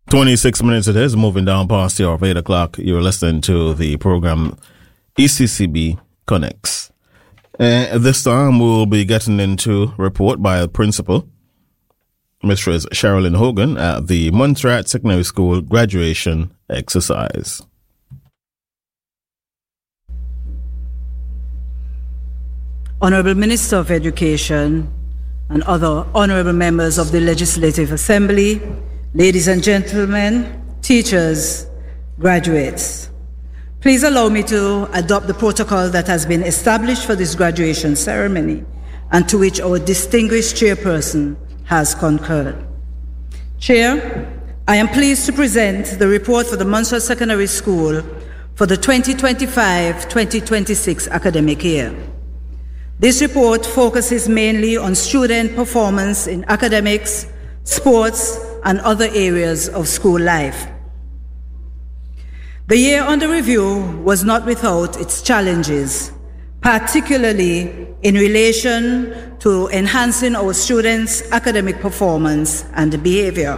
26 minutes it is, moving down past the hour of 8 o'clock. You're listening to the program ECCB Connects. This time we'll be getting into a report by a principal, Mistress Sherilyn Hogan, at the Montserrat Secondary School graduation exercise. Honorable Minister of Education and other honorable members of the Legislative Assembly, ladies and gentlemen, teachers, graduates, please allow me to adopt the protocol that has been established for this graduation ceremony and to which our distinguished chairperson has concurred. Chair, I am pleased to present the report for the Montserrat Secondary School for the 2025-2026 academic year. This report focuses mainly on student performance in academics, sports, and other areas of school life. The year under review was not without its challenges, particularly in relation to enhancing our students' academic performance and behavior.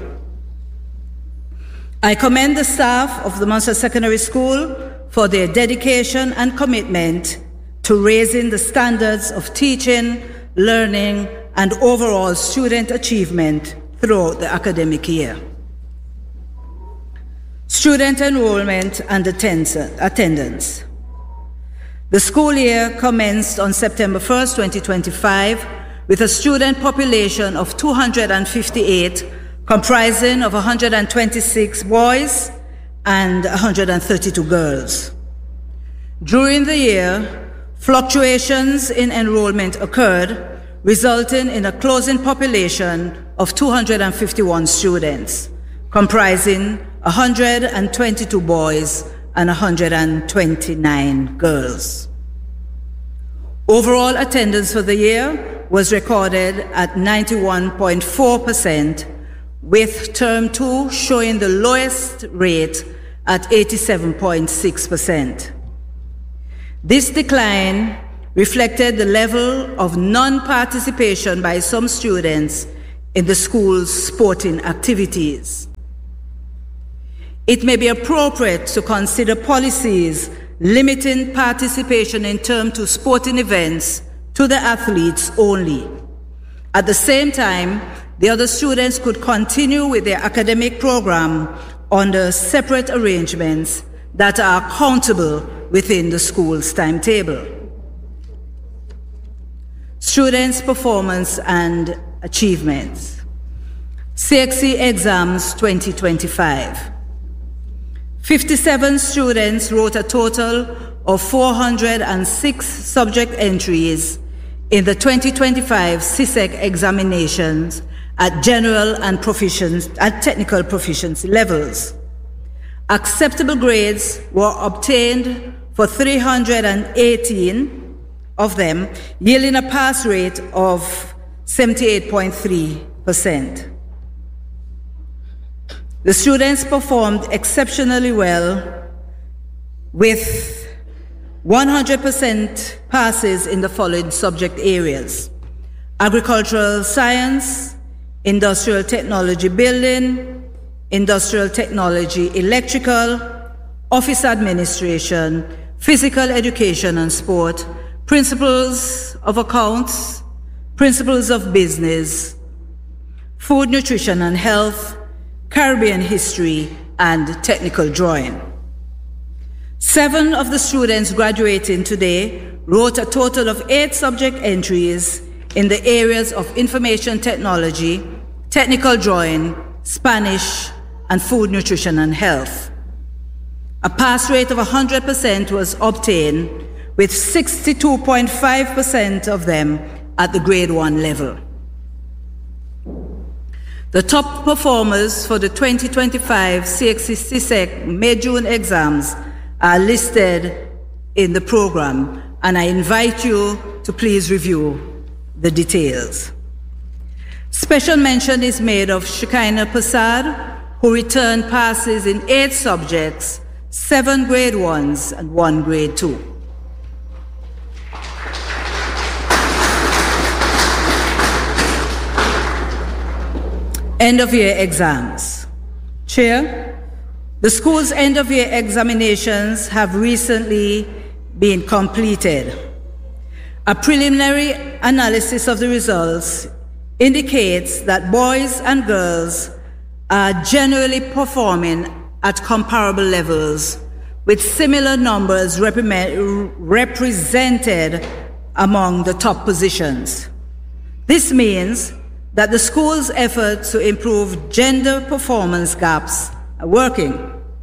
I commend the staff of the Montserrat Secondary School for their dedication and commitment to raising the standards of teaching, learning, and overall student achievement throughout the academic year. Student enrollment and attendance. The school year commenced on September 1st, 2025, with a student population of 258, comprising of 126 boys and 132 girls. During the year, fluctuations in enrollment occurred, resulting in a closing population of 251 students, comprising 122 boys and 129 girls. Overall attendance for the year was recorded at 91.4%, with Term 2 showing the lowest rate at 87.6%. This decline reflected the level of non-participation by some students in the school's sporting activities. It may be appropriate to consider policies limiting participation in Term 2 sporting events to the athletes only. At the same time, the other students could continue with their academic program under separate arrangements that are accountable within the school's timetable. Students' performance and achievements. CXC exams 2025. 57 students wrote a total of 406 subject entries in the 2025 CSEC examinations at general and technical proficiency levels. Acceptable grades were obtained for 318 of them, yielding a pass rate of 78.3%. The students performed exceptionally well, with 100% passes in the following subject areas: agricultural science, industrial technology building, industrial technology electrical, office administration, physical education and sport, principles of accounts, principles of business, food, nutrition and health, Caribbean history, and technical drawing. 7 of the students graduating today wrote a total of 8 subject entries in the areas of information technology, technical drawing, Spanish, and food, nutrition, and health. A pass rate of 100% was obtained, with 62.5% of them at the grade 1 level. The top performers for the 2025 CXC-CSEC May-June exams are listed in the program, and I invite you to please review the details. Special mention is made of Shekinah Prasad, who returned passes in 8 subjects, 7 grade 1s and 1 grade 2. End of year exams. Chair, the school's end-of-year examinations have recently been completed. A preliminary analysis of the results indicates that boys and girls are generally performing at comparable levels, with similar numbers represented among the top positions. This means that the school's efforts to improve gender performance gaps are working.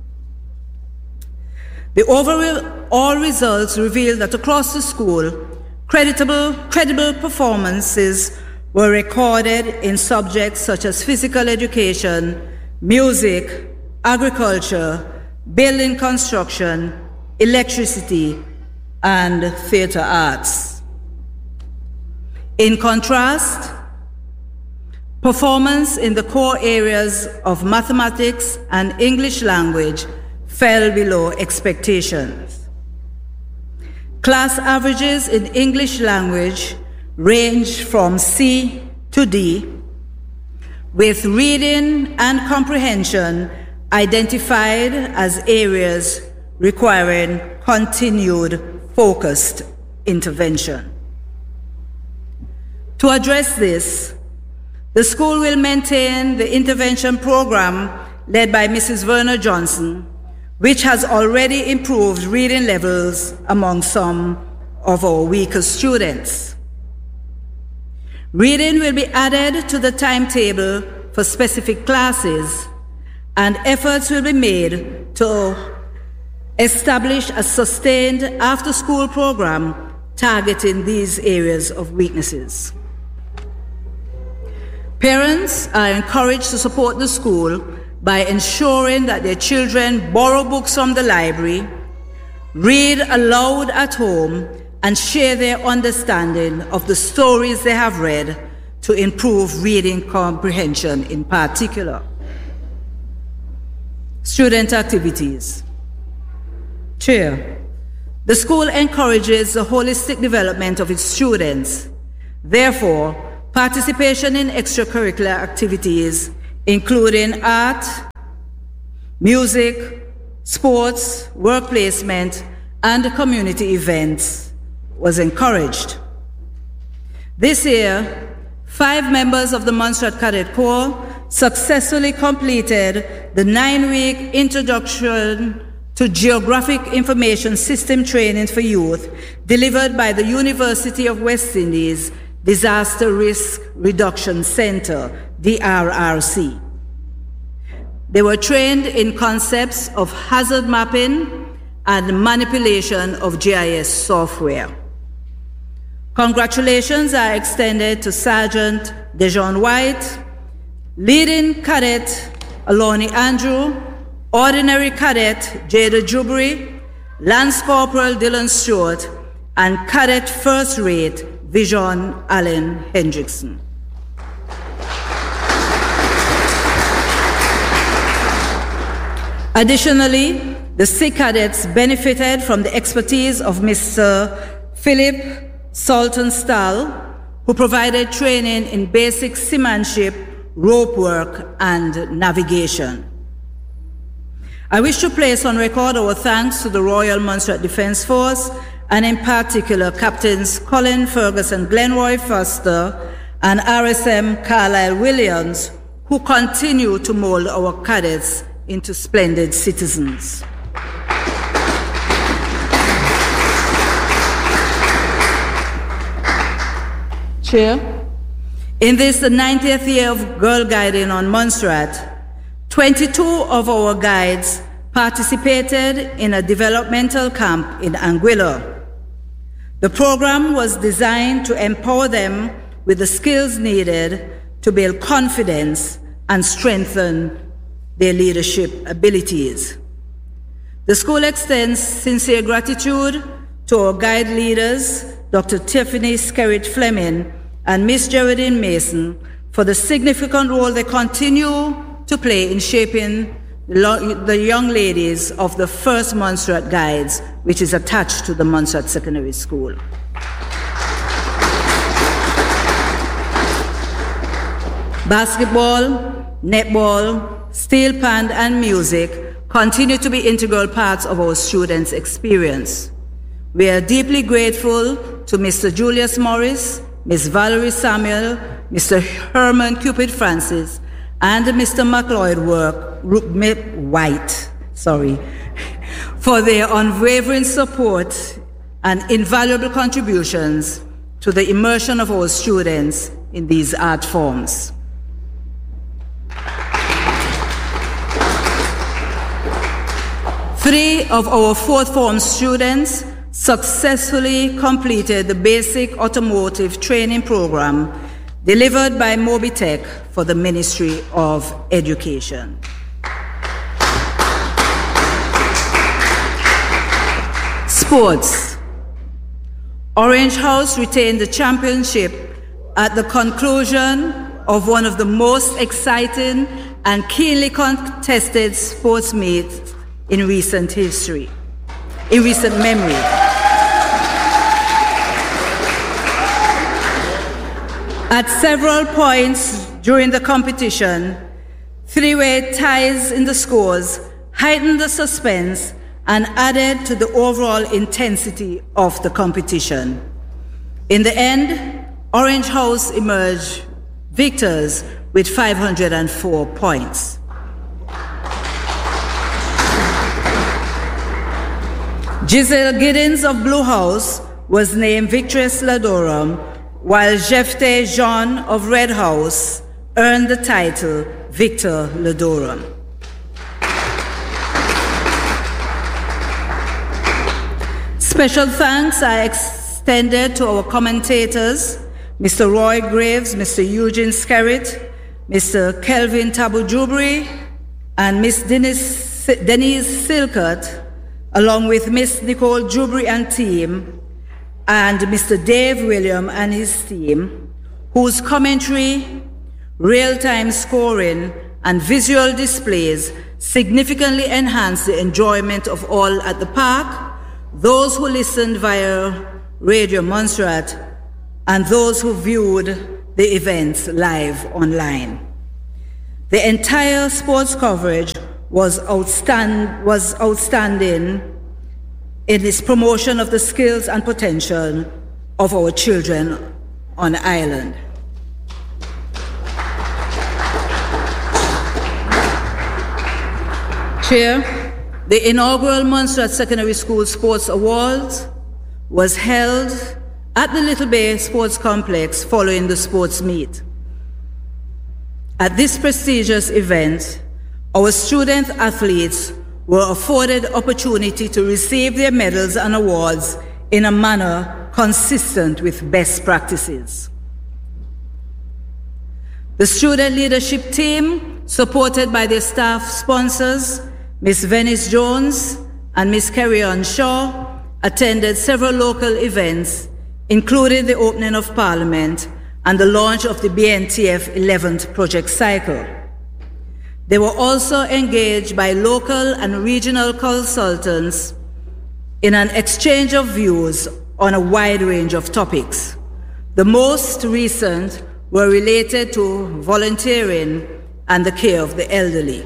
The overall results reveal that across the school, credible performances were recorded in subjects such as physical education, music, agriculture, building construction, electricity, and theater arts. In contrast, performance in the core areas of mathematics and English language fell below expectations. Class averages in English language range from C to D, with reading and comprehension identified as areas requiring continued focused intervention. To address this, the school will maintain the intervention program led by Mrs. Verna Johnson, which has already improved reading levels among some of our weaker students. Reading will be added to the timetable for specific classes, and efforts will be made to establish a sustained after-school program targeting these areas of weaknesses. Parents are encouraged to support the school by ensuring that their children borrow books from the library, read aloud at home, and share their understanding of the stories they have read to improve reading comprehension in particular. Student activities. Chair, the school encourages the holistic development of its students. Therefore, participation in extracurricular activities, including art, music, sports, work placement, and community events, was encouraged. This year, 5 members of the Montserrat Cadet Corps successfully completed the 9-week Introduction to Geographic Information System training for youth delivered by the University of West Indies Disaster Risk Reduction Center, DRRC. They were trained in concepts of hazard mapping and manipulation of GIS software. Congratulations are extended to Sergeant Dejon White, Leading Cadet Aloni Andrew, Ordinary Cadet Jada Jubri, Lance Corporal Dylan Stewart, and Cadet First Rate Vision Allen Hendrickson. Additionally, the Sikh cadets benefited from the expertise of Mr. Philip Saltonstall, who provided training in basic seamanship, rope work, and navigation. I wish to place on record our thanks to the Royal Montserrat Defence Force, and in particular Captains Colin Ferguson Glenroy Foster and RSM Carlisle Williams, who continue to mold our cadets into splendid citizens. Chair, in this, the 90th year of Girl Guiding on Montserrat, 22 of our guides participated in a developmental camp in Anguilla. The program was designed to empower them with the skills needed to build confidence and strengthen their leadership abilities. The school extends sincere gratitude to our guide leaders, Dr. Tiffany Skerritt Fleming and Miss Geraldine Mason, for the significant role they continue to play in shaping the young ladies of the first Montserrat Guides, which is attached to the Montserrat Secondary School. Basketball, netball, steel pan, and music continue to be integral parts of our students' experience. We are deeply grateful to Mr. Julius Morris, Ms. Valerie Samuel, Mr. Herman Cupid Francis, and Mr. McLeod White, for their unwavering support and invaluable contributions to the immersion of our students in these art forms. Three of our fourth form students successfully completed the basic automotive training program delivered by Mobitech for the Ministry of Education. Sports. Orange House retained the championship at the conclusion of one of the most exciting and keenly contested sports meets in recent memory. At several points during the competition, three-way ties in the scores heightened the suspense and added to the overall intensity of the competition. In the end, Orange House emerged victors with 504 points. Giselle Giddens of Blue House was named Victress Ladorum, while Jefte Jean of Red House earned the title Victor Ladorum. Special thanks are extended to our commentators, Mr. Roy Graves, Mr. Eugene Skerritt, Mr. Kelvin Tabu-Jubri, and Miss Denise Silkert, along with Miss Nicole Jubri and team, and Mr. Dave William and his team, whose commentary, real-time scoring, and visual displays significantly enhanced the enjoyment of all at the park, those who listened via Radio Montserrat, and those who viewed the events live online. The entire sports coverage was outstanding in its promotion of the skills and potential of our children on the island. Chair, the inaugural Montserrat Secondary School Sports Awards was held at the Little Bay Sports Complex following the sports meet. At this prestigious event, our student athletes were afforded opportunity to receive their medals and awards in a manner consistent with best practices. The student leadership team, supported by their staff sponsors, Ms. Venice Jones and Ms. Carrie-Ann Shaw, attended several local events, including the opening of Parliament and the launch of the BNTF 11th project cycle. They were also engaged by local and regional consultants in an exchange of views on a wide range of topics. The most recent were related to volunteering and the care of the elderly.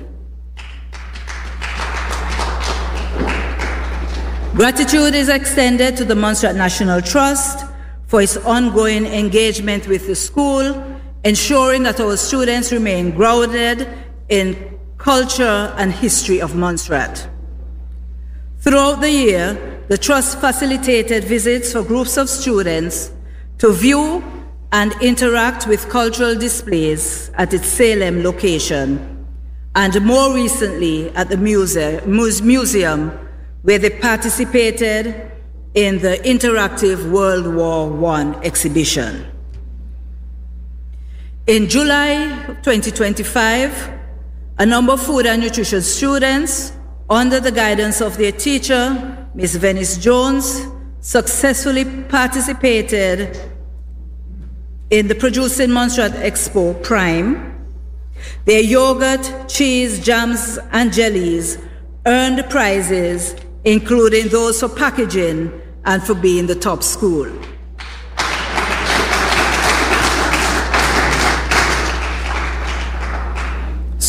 Gratitude is extended to the Montserrat National Trust for its ongoing engagement with the school, ensuring that our students remain grounded in culture and history of Montserrat. Throughout the year, the Trust facilitated visits for groups of students to view and interact with cultural displays at its Salem location, and more recently at the museum, where they participated in the interactive World War I exhibition. In July 2025, a number of food and nutrition students, under the guidance of their teacher, Ms. Venice Jones, successfully participated in the Producing Montserrat Expo Prime. Their yogurt, cheese, jams, and jellies earned prizes, including those for packaging and for being the top school.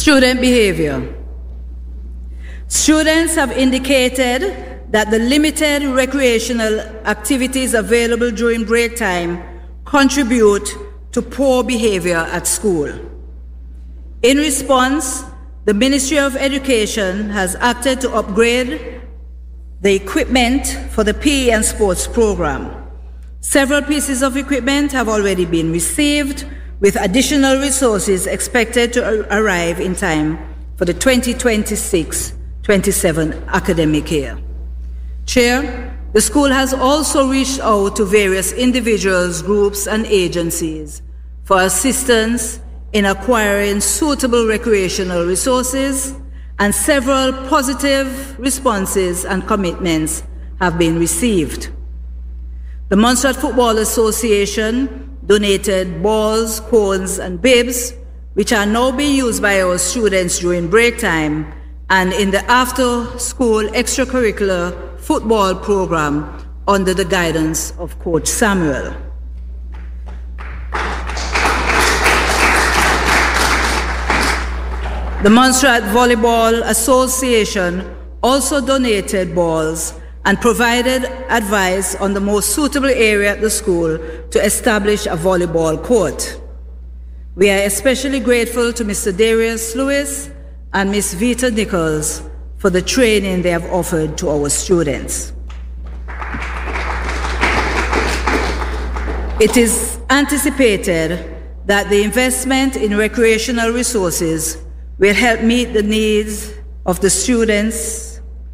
Student behavior. Students have indicated that the limited recreational activities available during break time contribute to poor behavior at school. In response, the Ministry of Education has acted to upgrade the equipment for the PE and sports program. Several pieces of equipment have already been received, with additional resources expected to arrive in time for the 2026-27 academic year. Chair, the school has also reached out to various individuals, groups, and agencies for assistance in acquiring suitable recreational resources, and several positive responses and commitments have been received. The Montserrat Football Association donated balls, cones, and bibs, which are now being used by our students during break time and in the after-school extracurricular football program under the guidance of Coach Samuel. The Montserrat Volleyball Association also donated balls and provided advice on the most suitable area at the school to establish a volleyball court. We are especially grateful to Mr. Darius Lewis and Ms. Vita Nichols for the training they have offered to our students. It is anticipated that the investment in recreational resources will help meet the needs of the students.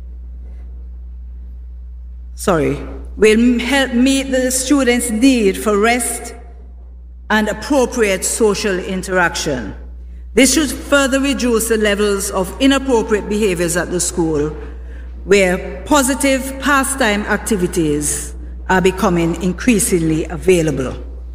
Will help meet the students' need for rest and appropriate social interaction. This should further reduce the levels of inappropriate behaviors at the school, where positive pastime activities are becoming increasingly available.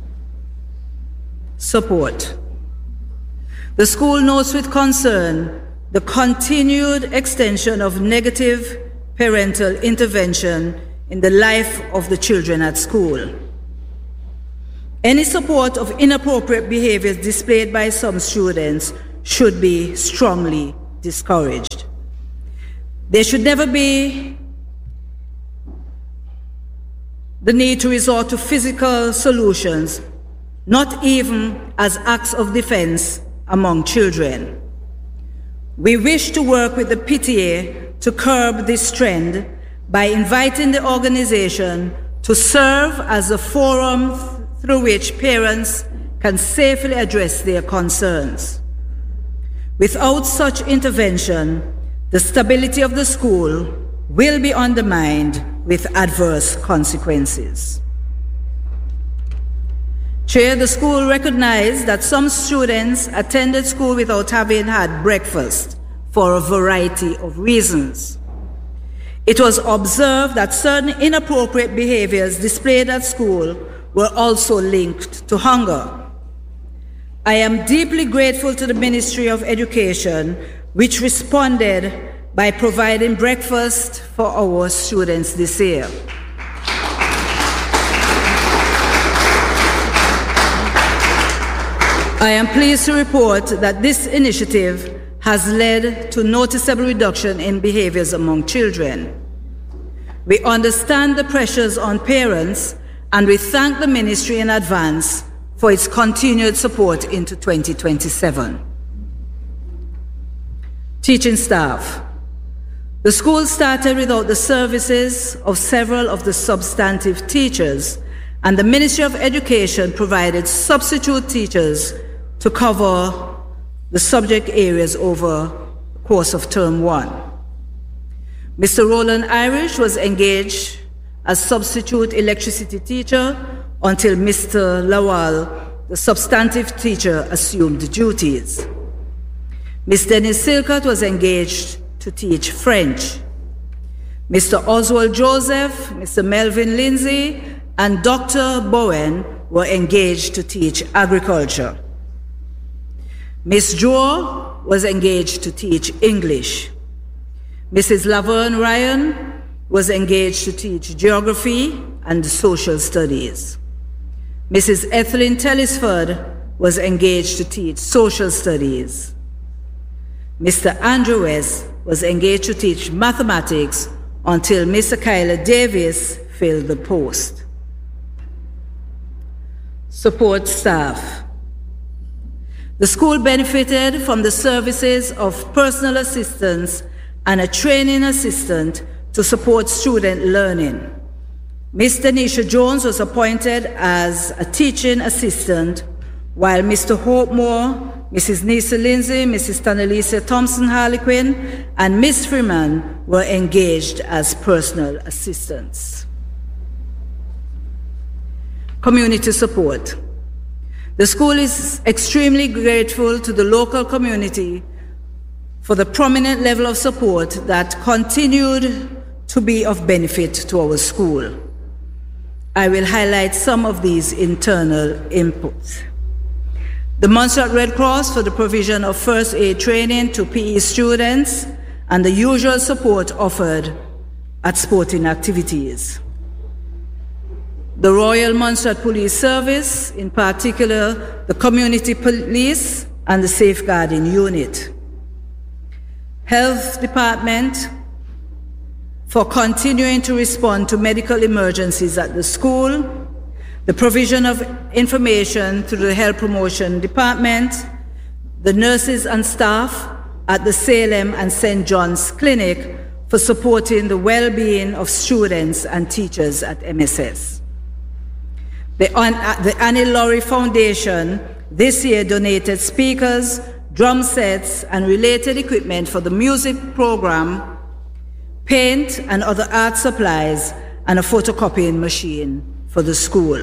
Support. The school notes with concern the continued extension of negative parental intervention in the life of the children at school. Any support of inappropriate behaviors displayed by some students should be strongly discouraged. There should never be the need to resort to physical solutions, not even as acts of defense among children. We wish to work with the PTA to curb this trend by inviting the organization to serve as a forum through which parents can safely address their concerns. Without such intervention, the stability of the school will be undermined with adverse consequences. Chair, the school recognized that some students attended school without having had breakfast for a variety of reasons. It was observed that certain inappropriate behaviors displayed at school were also linked to hunger. I am deeply grateful to the Ministry of Education, which responded by providing breakfast for our students this year. I am pleased to report that this initiative has led to noticeable reduction in behaviors among children. We understand the pressures on parents, and we thank the ministry in advance for its continued support into 2027. Teaching staff. The school started without the services of several of the substantive teachers, and the Ministry of Education provided substitute teachers to cover the subject areas over the course of term 1. Mr. Roland Irish was engaged as substitute electricity teacher until Mr. Lawal, the substantive teacher, assumed duties. Ms. Dennis Silcott was engaged to teach French. Mr. Oswald Joseph, Mr. Melvin Lindsay, and Dr. Bowen were engaged to teach agriculture. Ms. Joe was engaged to teach English. Mrs. Laverne Ryan was engaged to teach geography and social studies. Mrs. Ethelyn Tellisford was engaged to teach social studies. Mr. Andrew West was engaged to teach mathematics until Mr. Kyler Davis filled the post. Support staff. The school benefited from the services of personal assistants and a training assistant to support student learning. Ms. Denisha Jones was appointed as a teaching assistant, while Mr. Hope Moore, Mrs. Nisa Lindsay, Mrs. Tanalisa Thompson Harlequin, and Ms. Freeman were engaged as personal assistants. Community support. The school is extremely grateful to the local community for the prominent level of support that continued to be of benefit to our school. I will highlight some of these internal inputs. The Montserrat Red Cross for the provision of first aid training to PE students and the usual support offered at sporting activities. The Royal Montserrat Police Service, in particular the Community Police and the Safeguarding Unit. Health Department for continuing to respond to medical emergencies at the school, the provision of information through the Health Promotion Department, the nurses and staff at the Salem and St. John's Clinic for supporting the well-being of students and teachers at MSS. The Annie Laurie Foundation this year donated speakers, drum sets, and related equipment for the music program, paint and other art supplies, and a photocopying machine for the school.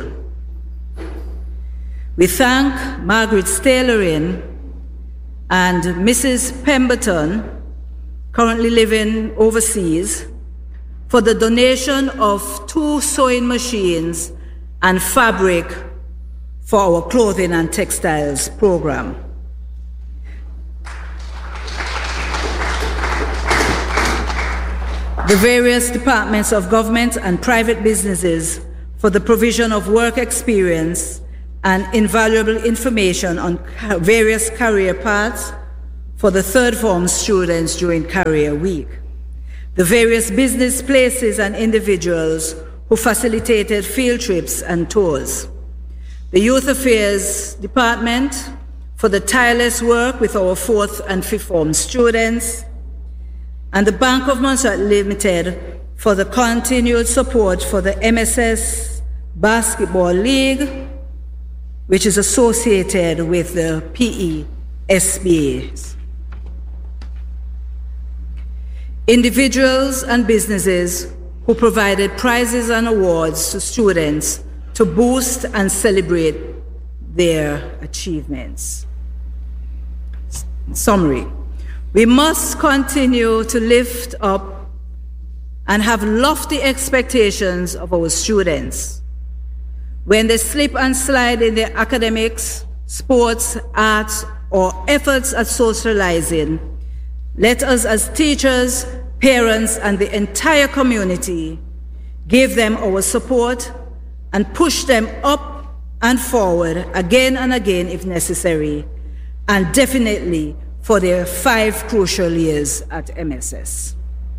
We thank Margaret Stalerin and Mrs. Pemberton, currently living overseas, for the donation of 2 sewing machines and fabric for our clothing and textiles program. The various departments of government and private businesses for the provision of work experience and invaluable information on various career paths for the third form students during Career Week. The various business places and individuals who facilitated field trips and tours. The Youth Affairs Department for the tireless work with our 4th and 5th form students, and the Bank of Montserrat Limited for the continued support for the MSS Basketball League, which is associated with the PE SBAs. Individuals and businesses who provided prizes and awards to students to boost and celebrate their achievements. Summary. We must continue to lift up and have lofty expectations of our students. When they slip and slide in their academics, sports, arts, or efforts at socializing, let us as teachers, parents, and the entire community give them our support and push them up and forward again and again if necessary, and definitely for their 5 crucial years at MSS.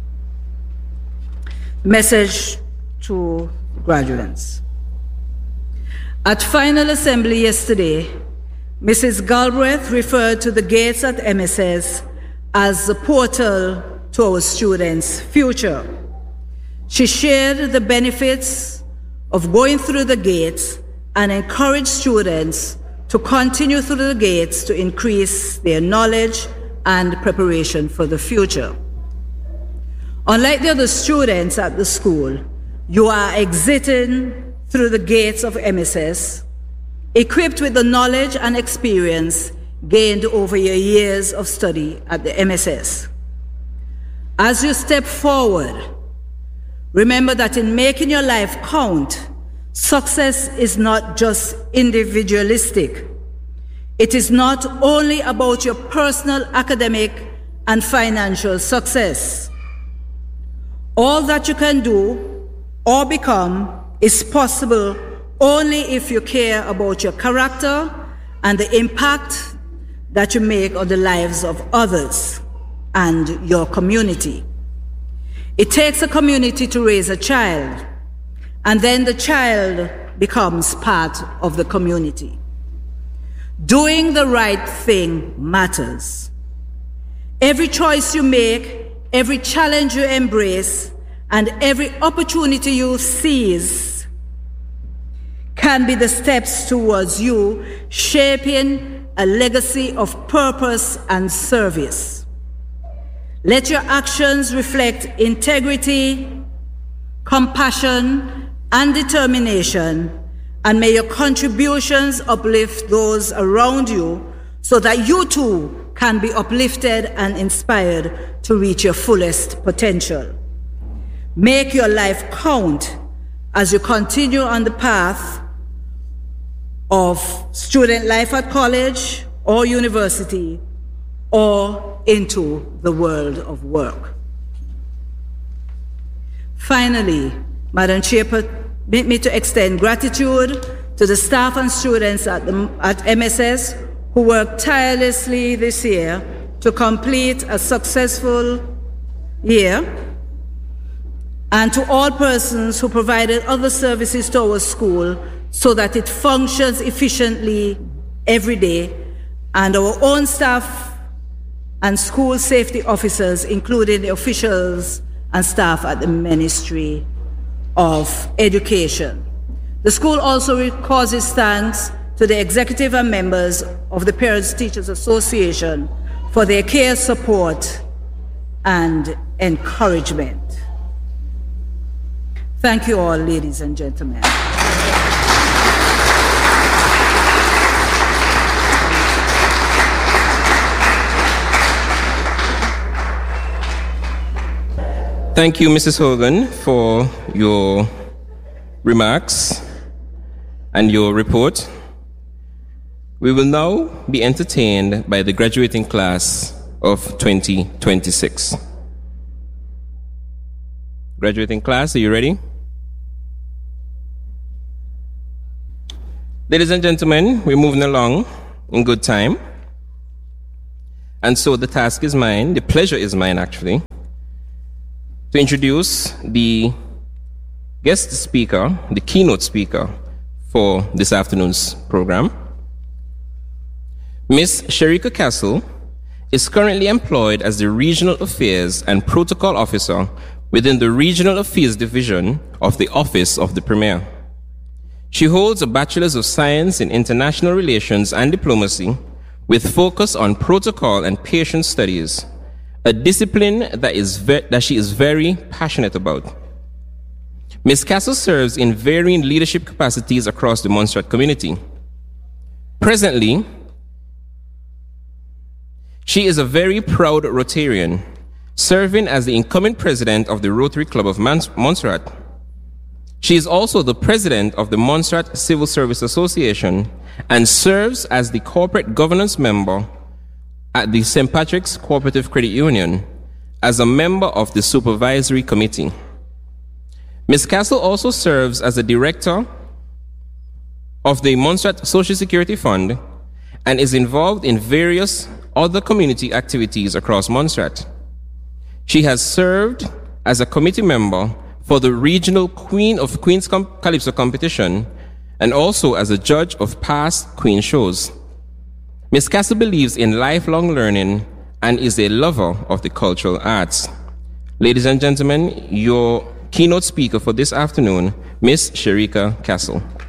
Message to graduates. At final assembly yesterday, Mrs. Galbraith referred to the gates at MSS as the portal to our students' future. She shared the benefits of going through the gates and encouraged students to continue through the gates to increase their knowledge and preparation for the future. Unlike the other students at the school, you are exiting through the gates of MSS, equipped with the knowledge and experience gained over your years of study at the MSS. As you step forward, remember that in making your life count, success is not just individualistic. It is not only about your personal academic and financial success. All that you can do or become is possible only if you care about your character and the impact that you make on the lives of others. and your community. It takes a community to raise a child, and then the child becomes part of the community. Doing the right thing matters. Every choice you make, every challenge you embrace, and every opportunity you seize can be the steps towards you shaping a legacy of purpose and service. Let your actions reflect integrity, compassion, and determination, and may your contributions uplift those around you so that you too can be uplifted and inspired to reach your fullest potential. Make your life count as you continue on the path of student life at college or university or into the world of work. Finally, Madam Chair, permit me to extend gratitude to the staff and students at MSS who worked tirelessly this year to complete a successful year, and to all persons who provided other services to our school so that it functions efficiently every day, and our own staff and school safety officers, including the officials and staff at the Ministry of Education. The school also records its thanks to the executive and members of the Parents Teachers Association for their care, support, and encouragement. Thank you all, ladies and gentlemen. Thank you, Mrs. Hogan, for your remarks and your report. We will now be entertained by the graduating class of 2026. Graduating class, are you ready? Ladies and gentlemen, we're moving along in good time. And so the task is mine, the pleasure is mine actually, to introduce the guest speaker, the keynote speaker for this afternoon's program. Ms. Sherika Castle is currently employed as the Regional Affairs and Protocol Officer within the Regional Affairs Division of the Office of the Premier. She holds a Bachelor's of Science in International Relations and Diplomacy with focus on protocol and patient studies, a discipline that she is very passionate about. Ms. Castle serves in varying leadership capacities across the Montserrat community. Presently, she is a very proud Rotarian, serving as the incoming president of the Rotary Club of Montserrat. She is also the president of the Montserrat Civil Service Association and serves as the corporate governance member at the St. Patrick's Cooperative Credit Union as a member of the supervisory committee. Ms. Castle also serves as a director of the Montserrat Social Security Fund and is involved in various other community activities across Montserrat. She has served as a committee member for the regional Queen of Queens Calypso competition and also as a judge of past Queen shows. Ms. Castle believes in lifelong learning and is a lover of the cultural arts. Ladies and gentlemen, your keynote speaker for this afternoon, Ms. Sherika Castle.